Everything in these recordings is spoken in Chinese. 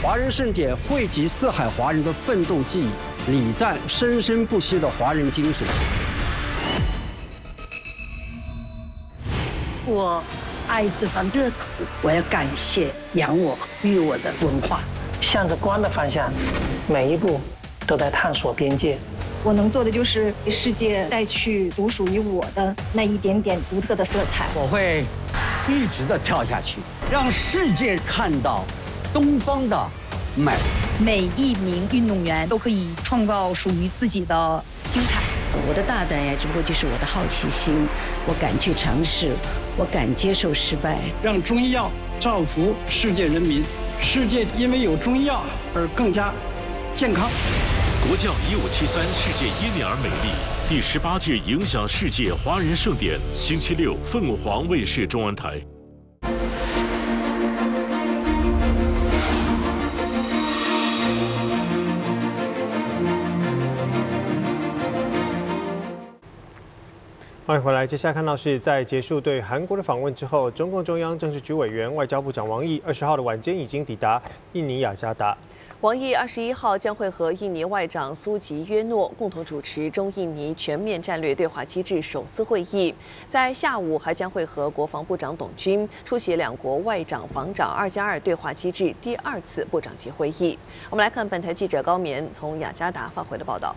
华人盛典汇集四海华人的奋斗记忆，礼赞生生不息的华人精神。 我爱这方热土，我要感谢养我育我的文化。 向着光的方向，每一步都在探索边界。 我能做的就是给世界带去独属于我的那一点点独特的色彩。 我会一直的跳下去，让世界看到东方的美。 每一名运动员都可以创造属于自己的精彩。 我的大胆呀，只不过就是我的好奇心，我敢去尝试，我敢接受失败。 让中医药造福世界人民，世界因为有中医药而更加健康。 国教1573世界耶尼尔美丽第18届影响世界华人盛典，星期六凤凰卫视中文台。 欢迎回来，接下来看到是在结束对韩国的访问之后，中共中央政治局委员、外交部长王毅20号的晚间已经抵达印尼雅加达。 王毅21号将会和印尼外长苏吉约诺共同主持中印尼全面战略对话机制首次会议，在下午还将会和国防部长董军出席两国外长防长2+2对话机制第2次部长级会议。我们来看本台记者高棉从雅加达发回的报道。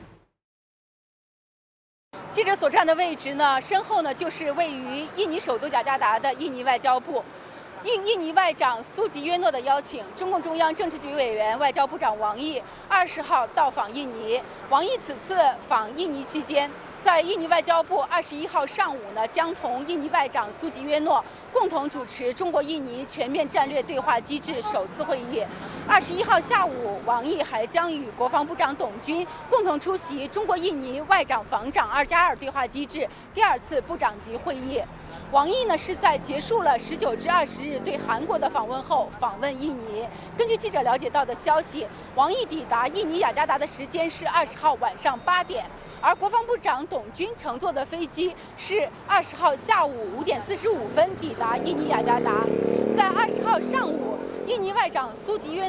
记者所站的位置呢，身后呢就是位于印尼首都雅加达的印尼外交部。应印尼外长苏吉约诺的邀请，中共中央政治局委员、外交部长王毅20号到访印尼。王毅此次访印尼期间，在印尼外交部21号上午呢，将同印尼外长苏吉约诺共同主持中国印尼全面战略对话机制首次会议。21号下午，王毅还将与国防部长董军共同出席中国印尼外长防长2+2对话机制第2次部长级会议。王毅呢是在结束了19至20日对韩国的访问后访问印尼。根据记者了解到的消息，王毅抵达印尼雅加达的时间是20号晚上8点，而国防部长董军乘坐的飞机是20号下午5点45分抵达印尼雅加达。在20号上午，印尼外长苏吉约